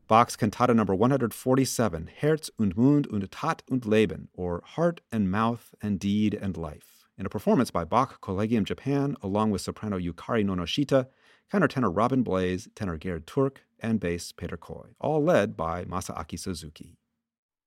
Bach's Cantata number 147, Herz und Mund und Tat und Leben, or Heart and Mouth and Deed and Life, in a performance by Bach Collegium Japan, along with soprano Yukari Nonoshita, countertenor Robin Blaze, tenor Gerhard Turk, and bass Peter Koy, all led by Masaaki Suzuki.